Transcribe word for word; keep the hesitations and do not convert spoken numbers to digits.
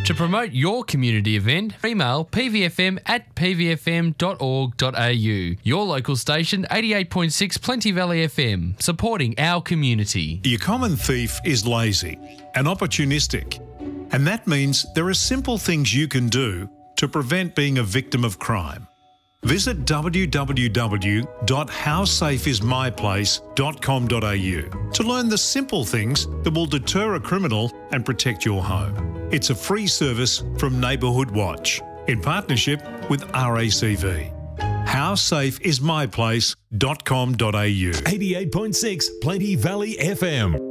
To promote your community event, email p v f m at p v f m dot org dot a u. Your local station, eighty-eight point six Plenty Valley F M, supporting our community. Your common thief is lazy and opportunistic, and that means there are simple things you can do to prevent being a victim of crime. Visit w w w dot how safe is my place dot com dot a u to learn the simple things that will deter a criminal and protect your home. It's a free service from Neighbourhood Watch in partnership with R A C V. how safe is my place dot com dot a u. eighty-eight point six Plenty Valley F M.